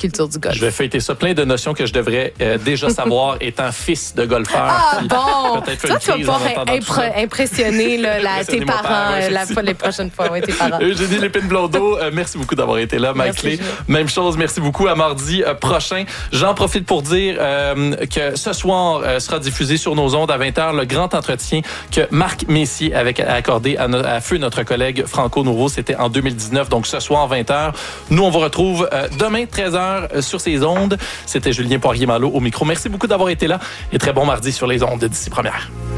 culture du golf. Je vais fêter ça. Plein de notions que je devrais déjà savoir étant fils de golfeur. Ah bon! Toi, tu vas pouvoir impressionner tes parents les prochaines fois. Oui, tes parents. Eugénie Lépine-Blondeau, merci beaucoup d'avoir été là. Mike Clé, même chose. Merci beaucoup. À mardi prochain. J'en profite pour dire que ce soir sera diffusé sur nos ondes à 20h le grand entretien que Marc Messier avait accordé à feu notre collègue Franco Nouveau. C'était en 2019. Donc ce soir, 20h. Nous, on vous retrouve demain, 13h sur ces ondes. C'était Julien Poirier-Malo au micro. Merci beaucoup d'avoir été là et très bon mardi sur les ondes d'ici première.